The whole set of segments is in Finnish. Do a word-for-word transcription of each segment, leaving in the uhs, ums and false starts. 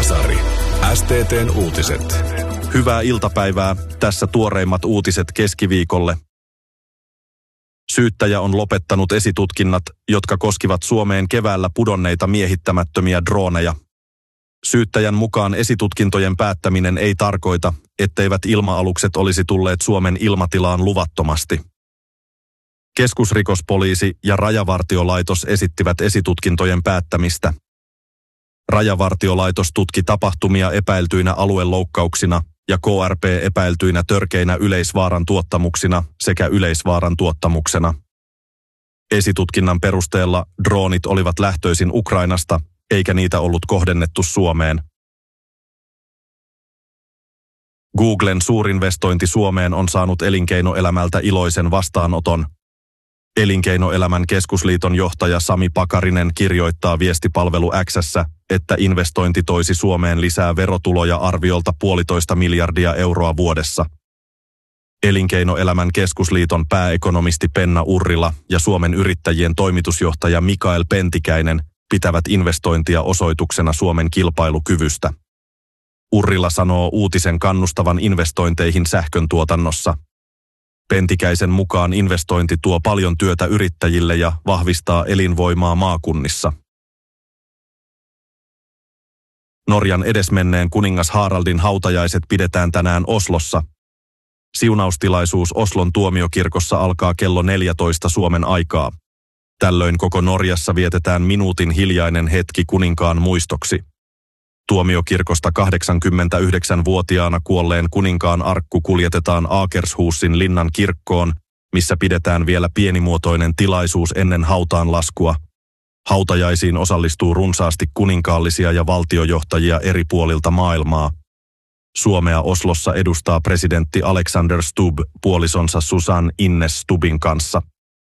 Kasari. S T T:n uutiset. Hyvää iltapäivää. Tässä tuoreimmat uutiset keskiviikolle. Syyttäjä on lopettanut esitutkinnat, jotka koskivat Suomeen keväällä pudonneita miehittämättömiä drooneja. Syyttäjän mukaan esitutkintojen päättäminen ei tarkoita, etteivät ilma-alukset olisi tulleet Suomen ilmatilaan luvattomasti. Keskusrikospoliisi ja Rajavartiolaitos esittivät esitutkintojen päättämistä. Rajavartiolaitos tutki tapahtumia epäiltyinä alueloukkauksina ja K R P epäiltyinä törkeinä yleisvaaran tuottamuksina sekä yleisvaaran tuottamuksena. Esitutkinnan perusteella droonit olivat lähtöisin Ukrainasta, eikä niitä ollut kohdennettu Suomeen. Googlen suurinvestointi Suomeen on saanut elinkeinoelämältä iloisen vastaanoton. Elinkeinoelämän keskusliiton johtaja Sami Pakarinen kirjoittaa viestipalvelu X:ssä, että investointi toisi Suomeen lisää verotuloja arviolta puolitoista miljardia euroa vuodessa. Elinkeinoelämän keskusliiton pääekonomisti Penna Urrila ja Suomen yrittäjien toimitusjohtaja Mikael Pentikäinen pitävät investointia osoituksena Suomen kilpailukyvystä. Urrila sanoo uutisen kannustavan investointeihin sähköntuotannossa. Pentikäisen mukaan investointi tuo paljon työtä yrittäjille ja vahvistaa elinvoimaa maakunnissa. Norjan edesmenneen kuningas Haraldin hautajaiset pidetään tänään Oslossa. Siunaustilaisuus Oslon tuomiokirkossa alkaa kello neljätoista Suomen aikaa. Tällöin koko Norjassa vietetään minuutin hiljainen hetki kuninkaan muistoksi. Tuomiokirkosta kahdeksankymmentäyhdeksänvuotiaana kuolleen kuninkaan arkku kuljetetaan Akershusin linnan kirkkoon, missä pidetään vielä pienimuotoinen tilaisuus ennen hautaan laskua. Hautajaisiin osallistuu runsaasti kuninkaallisia ja valtiojohtajia eri puolilta maailmaa. Suomea Oslossa edustaa presidentti Alexander Stubb puolisonsa Susan Ines Stubbin kanssa.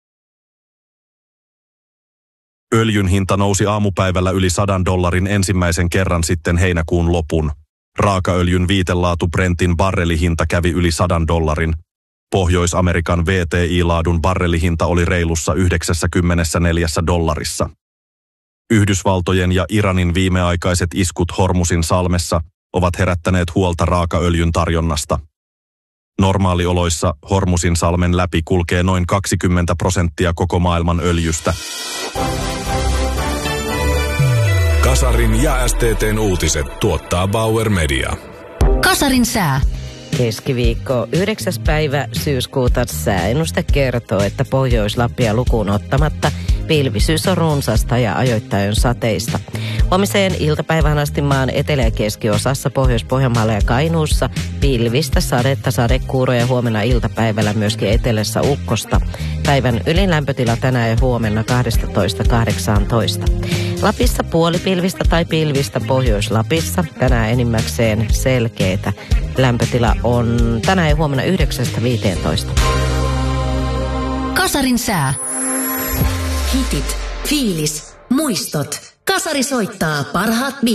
Öljyn hinta nousi aamupäivällä yli sadan dollarin ensimmäisen kerran sitten heinäkuun lopun. Raakaöljyn viitelaatu Brentin barrelihinta kävi yli sadan dollarin. Pohjois-Amerikan V T I-laadun barrelihinta oli reilussa yhdeksänkymmentäneljä dollarissa. Yhdysvaltojen ja Iranin viimeaikaiset iskut Hormusin salmessa ovat herättäneet huolta raakaöljyn tarjonnasta. Normaalioloissa Hormusin salmen läpi kulkee noin kaksikymmentä prosenttia koko maailman öljystä. Kasarin ja S T T:n uutiset tuottaa Bauer Media. Kasarin sää. Keskiviikko yhdeksäs päivä syyskuuta sääennuste kertoo, että Pohjois-Lappia lukuun ottamatta pilvisyys on runsasta ja ajoittain sateista. Huomiseen iltapäivään asti maan etelä- ja keskiosassa Pohjois-Pohjanmaalla ja Kainuussa pilvistä, sadetta, sadekuuroja huomenna iltapäivällä myöskin etelässä ukkosta. Päivän ylin lämpötila tänään ja huomenna kaksitoista kahdeksantoista. Lapissa puolipilvistä tai pilvistä Pohjois-Lapissa. Tänään enimmäkseen selkeitä. Lämpötila on tänään ja huomenna yhdeksästä viiteentoista. Kasarin sää. Hitit, fiilis, muistot. Kasari soittaa parhaat